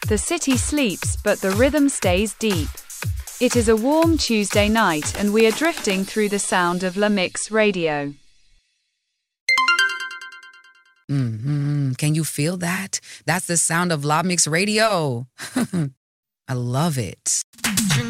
The city sleeps, but the rhythm stays deep. It is a warm Tuesday night and we are drifting through the sound of La Mix Radio. Can you feel that? That's the sound of La Mix Radio. I love it.